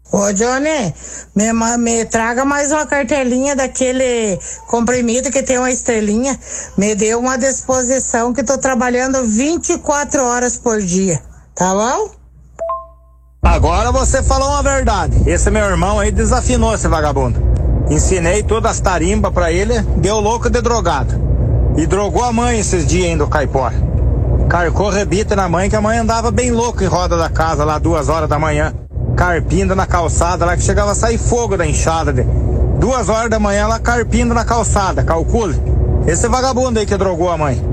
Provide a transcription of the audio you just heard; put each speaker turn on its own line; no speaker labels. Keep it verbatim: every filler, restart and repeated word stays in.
Ô, Johnny, me, ma- me traga mais uma cartelinha daquele comprimido que tem uma estrelinha. Me dê uma disposição que tô trabalhando vinte e quatro horas por dia, tá bom?
Agora você falou uma verdade. Esse meu irmão aí desafinou esse vagabundo. Ensinei todas as tarimbas pra ele, deu louco de drogado. E drogou a mãe esses dias ainda, o caipora. Carcou rebita na mãe, que a mãe andava bem louca em roda da casa lá duas horas da manhã. Carpindo na calçada lá, que chegava a sair fogo da enxada. De duas horas da manhã ela carpindo na calçada, calcule. Esse vagabundo aí que drogou a mãe.